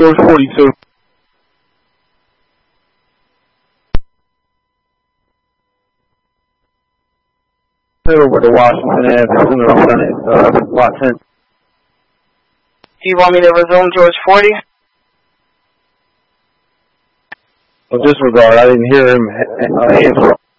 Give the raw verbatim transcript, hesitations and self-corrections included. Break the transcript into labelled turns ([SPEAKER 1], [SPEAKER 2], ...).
[SPEAKER 1] George forty-two. Over to Washington Avenue, uh, Watson.
[SPEAKER 2] Do you want me to resume George forty?
[SPEAKER 1] Well, disregard. I didn't hear him uh, answer.